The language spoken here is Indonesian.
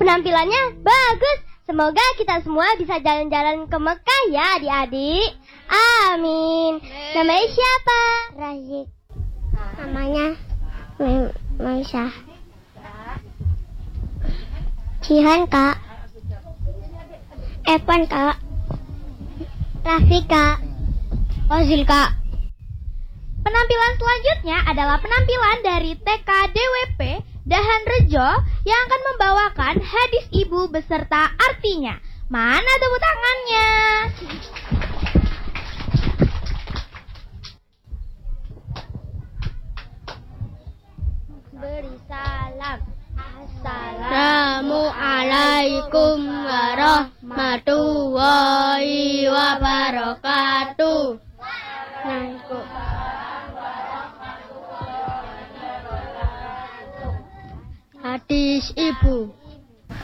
penampilannya bagus. Semoga kita semua bisa jalan-jalan ke Mekah ya adik-adik. Amin. Namanya siapa? Razik. Namanya Maisyah. Jihan Kak. Evan Kak. Raffi Kak. Ozil Kak. Penampilan selanjutnya adalah penampilan dari TK DWP Dahan Rejo yang akan membawakan hadis ibu beserta artinya. Mana tepuk tangannya? Beri salam. Assalamualaikum warahmatullahi wabarakatuh. Hadis ibu.